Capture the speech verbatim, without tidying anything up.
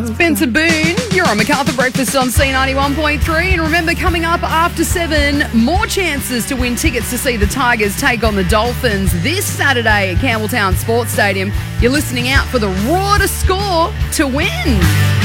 Spencer Boone, you're on MacArthur Breakfast on C ninety-one point three. And remember, coming up after seven, more chances to win tickets to see the Tigers take on the Dolphins this Saturday at Campbelltown Sports Stadium. You're listening out for the raw to score to win.